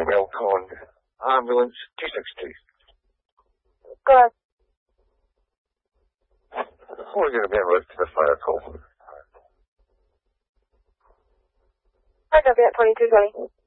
Elkhorn. Ambulance 262. Go ahead. We're going to be en route to the fire call. I copy at 2220.